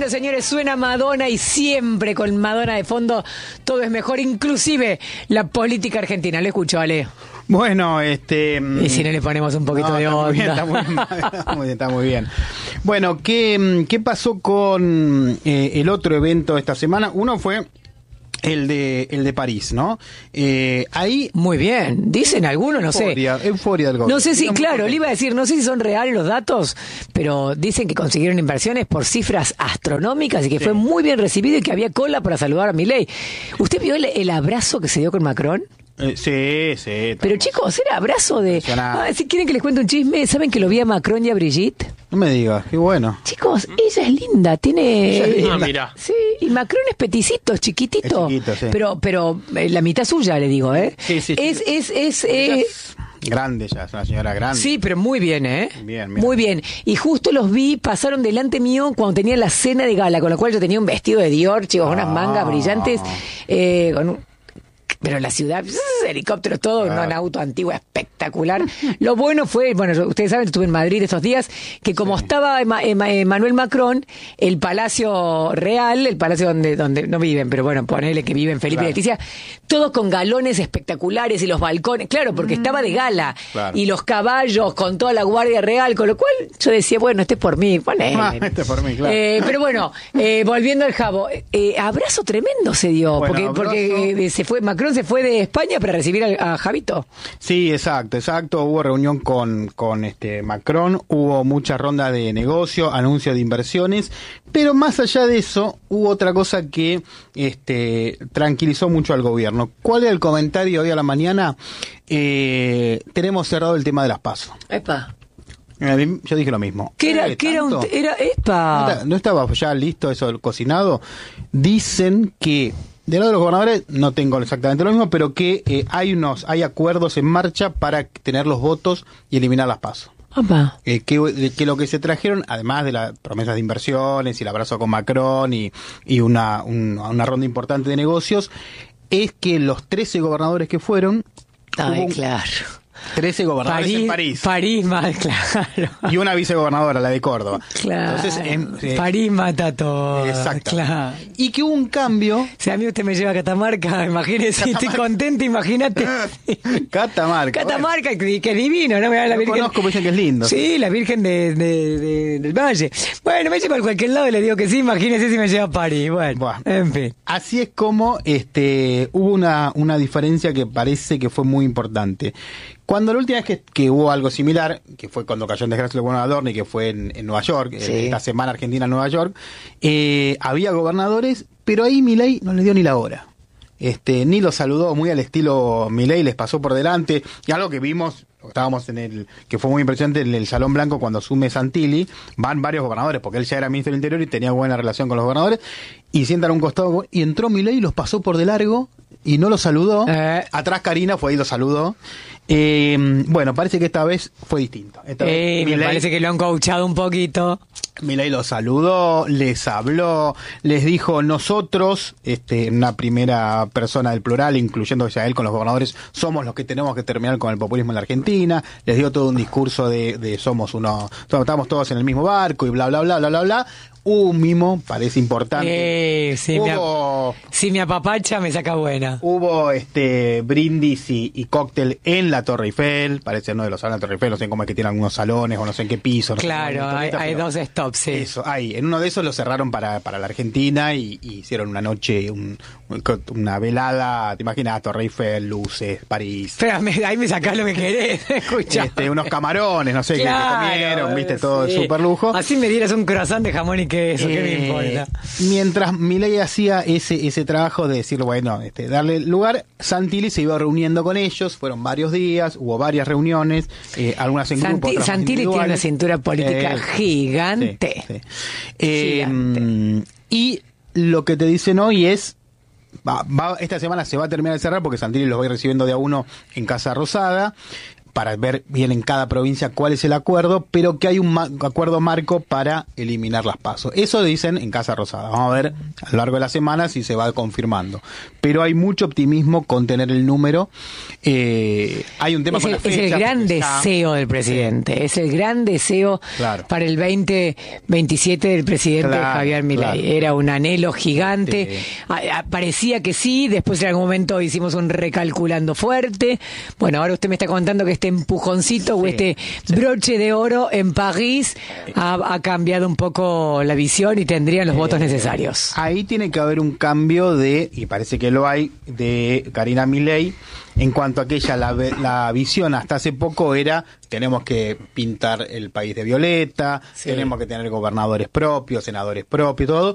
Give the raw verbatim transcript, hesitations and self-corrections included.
Bueno, señores, suena Madonna y siempre con Madonna de fondo todo es mejor, inclusive la política argentina. Le escucho, Ale. Bueno, este... Y si no le ponemos un poquito no, de está onda. Muy bien, está, muy bien, está, muy bien, está muy bien. Bueno, ¿qué, qué pasó con eh, el otro evento esta semana? Uno fue el de el de París, ¿no? Eh, ahí... Muy bien. Dicen algunos, no euforia, sé. Euforia del gobierno. No sé si, claro, le iba a decir, no sé si son reales los datos, pero dicen que consiguieron inversiones por cifras astronómicas y que sí. Fue muy bien recibido y que había cola para saludar a Milei. ¿Usted vio el, el abrazo que se dio con Macron? Eh, sí, sí. Pero chicos, era abrazo de... Ah, si quieren que les cuente un chisme, ¿saben que lo vi a Macron y a Brigitte? No me digas, qué bueno. Chicos, ella es linda, tiene... Ella es linda. Ah, mira. Sí, y Macron es peticito, es chiquitito. Es chiquito, sí. Pero, pero eh, la mitad suya, le digo, ¿eh? Sí, sí, es, sí. es, es, Ella es... es grande ya, es una señora grande. Sí, pero muy bien, ¿eh? Bien, bien. Muy bien. Y justo los vi, pasaron delante mío cuando tenía la cena de gala, con lo cual yo tenía un vestido de Dior, chicos, Ah. unas mangas brillantes, eh, con un... Pero la ciudad, helicópteros, todo, Claro. no, un auto antiguo espectacular. Lo bueno fue, bueno, yo- ustedes saben, estuve en Madrid estos días, que como Sí. estaba Ema- Ema- Emmanuel Macron, el Palacio Real, el palacio donde, donde no viven, pero bueno, ponele que viven Felipe Claro. y Leticia, todo con galones espectaculares y los balcones, claro, porque estaba de gala, Claro. y los caballos con toda la Guardia Real, con lo cual yo decía, bueno, este es por mí, ponele. Ah, este es por mí, claro. Eh, pero bueno, eh, volviendo al Jabo, eh, abrazo tremendo se dio, Bueno, porque, abrazo. porque eh, se fue, Macron se fue de España para recibir al- a, Javito. Sí, exacto, exacto. Hubo reunión con, con este Macron, hubo mucha ronda de negocio, anuncio de inversiones, pero más allá de eso, hubo otra cosa que este tranquilizó mucho al gobierno. ¿Cuál era el comentario hoy a la mañana? Eh, tenemos cerrado el tema de las PASO. Epa. Eh, Yo dije lo mismo. ¿Qué era? ¿Eh, ¿Qué era un tanto? te- era ¿No epa? está- ¿No estaba ya listo eso cocinado? Dicen que del lado de los gobernadores no tengo exactamente lo mismo, pero que eh, hay unos hay acuerdos en marcha para tener los votos y eliminar las PASO. Epa. Eh, que, de- que lo que se trajeron, además de las promesas de inversiones y el abrazo con Macron y, y una, un- una ronda importante de negocios, es que los trece gobernadores que fueron, Ay, hubo un- claro. trece gobernadores París, en París. París, ma- claro. Y una vicegobernadora, la de Córdoba. Claro. Entonces, en- eh, París mata todo. Exacto. Claro. Y que hubo un cambio. Si a mí usted me lleva a Catamarca, imagínese, estoy contento, imagínate. Catamarca. Catamarca, que, que divino, ¿no? Me da la Lo Virgen. conozco, me dicen que es lindo. Sí, la Virgen de, de- de- del Valle. Bueno, me lleva a cualquier lado y le digo que sí, imagínese si me lleva a París. Bueno, Buah. en fin. Así es como este hubo una, una diferencia que parece que fue muy importante. Cuando la última vez que, que hubo algo similar, que fue cuando cayó en desgracia el gobernador Adorni, que fue en, en Nueva York, Sí. eh, esta semana Argentina-Nueva York, eh, había gobernadores, pero ahí Milei no les dio ni la hora. Este, ni los saludó, muy al estilo Milei, les pasó por delante, y algo que vimos, estábamos en el, que fue muy impresionante en el Salón Blanco cuando asume Santilli, van varios gobernadores, porque él ya era ministro del Interior y tenía buena relación con los gobernadores, y sientan a un costado, y entró Milei y los pasó por de largo, y no los saludó, Eh. atrás Karina fue y los saludó. Eh, bueno, parece que esta vez fue distinto. Esta Eh, vez me Milei- parece que lo han coachado un poquito. Milei los saludó, les habló, les dijo nosotros, este, una primera persona del plural, incluyendo ya él con los gobernadores, somos los que tenemos que terminar con el populismo en la Argentina, les dio todo un discurso de, de somos uno, estamos todos en el mismo barco y bla bla bla bla bla bla. Hubo un mimo, parece importante. Eh, si, me, ap- hubo, si me apapacha, me saca buena. hubo este brindis y, y cóctel en la Torre Eiffel, parece uno de los salones de la Torre Eiffel, no sé cómo es que tienen algunos salones o no sé en qué piso. No sé Claro, cómo es la hay, historieta, hay pero- dos stops, sí. eso, ahí, en uno de esos lo cerraron para, para la Argentina y, y hicieron una noche, un, una velada, te imaginas, Torre Eiffel, luces, París, Espérame, ahí me sacás lo que querés, escucha. este, unos camarones, no sé Claro, qué comieron, viste, todo sí. el super lujo. Así me dieras un croissant de jamón y queso, ¿qué me Eh, importa? mientras Milei hacía ese ese trabajo de decir, bueno, este, darle lugar, Santilli se iba reuniendo con ellos, fueron varios días, hubo varias reuniones, eh, algunas en grupo, Santi- otras más Santilli tiene una individuales. cintura política Eh, gigante. sí, sí. Eh, Gigante. y lo que te dicen hoy es, va, va- esta semana se va a terminar de cerrar porque Santilli los va a ir recibiendo de a uno en Casa Rosada, para ver bien en cada provincia cuál es el acuerdo, pero que hay un ma- acuerdo marco para eliminar las PASO. Eso dicen en Casa Rosada. Vamos a ver a lo largo de la semana si se va confirmando. Pero hay mucho optimismo con tener el número. Eh, hay un tema es con el, la fecha. es el gran ya... deseo del presidente. Sí. Es el gran deseo claro. para el veinte veintisiete del presidente claro, Javier Milei. Claro. Era un anhelo gigante. Sí. A, a, parecía que sí. Después en algún momento hicimos un recalculando fuerte. Bueno, ahora usted me está contando que este empujoncito sí, o este sí. broche de oro en París ha, ha cambiado un poco la visión y tendrían los eh, votos necesarios. Ahí tiene que haber un cambio de, y parece que lo hay, de Karina Milei, en cuanto a que ella, la, la visión hasta hace poco era, tenemos que pintar el país de violeta, sí. tenemos que tener gobernadores propios, senadores propios, todo,